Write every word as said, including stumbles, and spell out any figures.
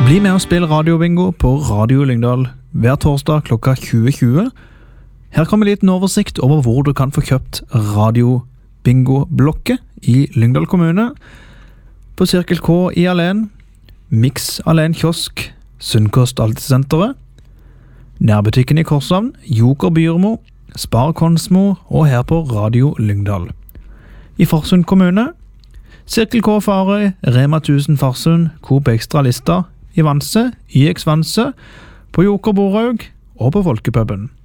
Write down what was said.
Bli med og spill radiobingo på Radio Lyngdal hver torsdag klokka tjue tjue. Her kommer en liten oversikt over hvor du kan få kjøpt radiobingo-blokket i Lyngdal kommune. På Cirkel K i Alen, Mix Alen Kiosk, Sunnkost Altesenteret, Nærbutikken i Korshavn, Joker Byrmo, Spar Konsmo og her på Radio Lyngdal. I Farsund kommune, Cirkel K Farøy, Rema tusen Farsund, Coop Extra Lista, i Vanse, I X Vanse, på Joker Boraug og på Folkepuben.